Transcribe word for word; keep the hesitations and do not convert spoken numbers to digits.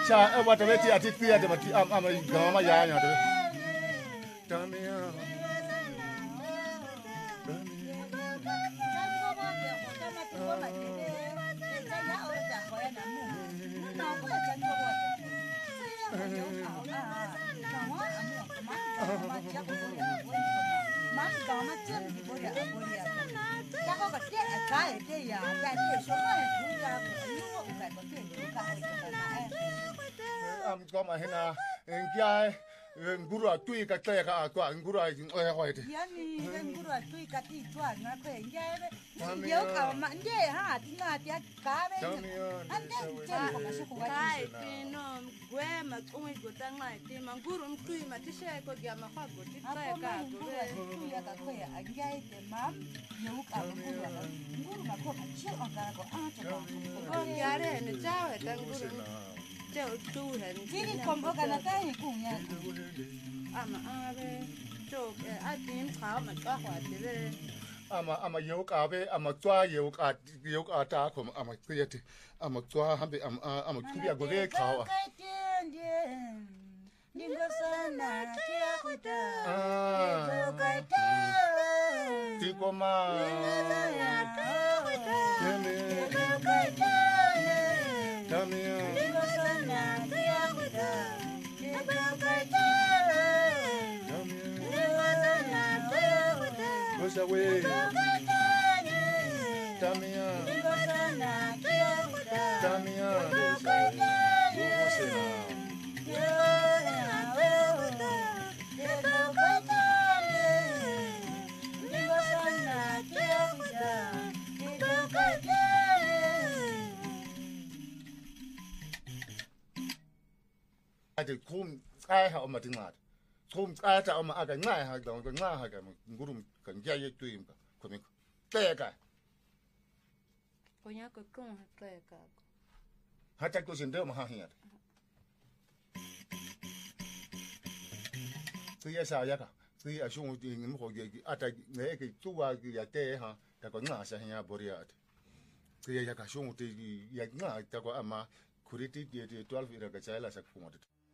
cha what the ati ati ati ati am am gama ya nya de tamia am gama hina ngai nguru atui ka tla ka kwa nguru ai oi hoi de yani nguru atui ka ti twa na kwe ngai yo ka ma nge ha ti na ti ka be ande je ko ma shu ko ga ti no gwe ma ungwe go tanga ti manguru mtui ma ti she ko ga ma kwa go ti tla ka go be ya ka kwe ngai te mam yo ka nguru nguru ma ko ma chi on ka ko a cha ko ya re ne cha we ta nguru Teo tu hen. Tini kombo kana kai kunya. Ama abe. Jo a tin khao ma twa hwa ti re. ama ama yo ka be ama twa yo ka yo ka ta ko ama kuyete ama twa hambe ama ama kubia go ge khawa Ningo sana tia kuta. ah Kai ta. ti ko ma Kai ta. tamia Ningo sana tia kuta. Kai ta. Ningo sana tia kuta. goes away tamia Ningo sana tia kuta. tamia goes away ade kum ai ha ma tingat kum ai ta ma aga ngai ha dong ga nga ha ga ngurum kan ja ye tuim ka ko mi te ka Ko nya ko kong ha tla ka. ha ta ko sin de ma ha hiat tu ya sa ya ka tu ya shung ti ngim ho ge ata ne ke tu wa ya te ha ta ko nga sa ya boriat tu ya ka shung ti ya nga ta ko ama kuriti ti twelve ira ga cha la sa fu mo